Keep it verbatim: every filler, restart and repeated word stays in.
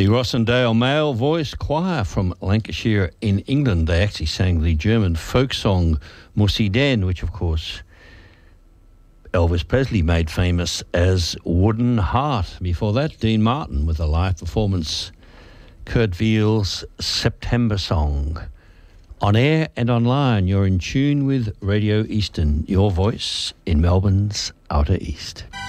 The Rossendale Male Voice Choir from Lancashire in England. They actually sang the German folk song Mussi Den, which of course Elvis Presley made famous as Wooden Heart. Before that, Dean Martin with a live performance, Kurt Weill's September Song. On air and online, you're in tune with Radio Eastern, your voice in Melbourne's Outer East.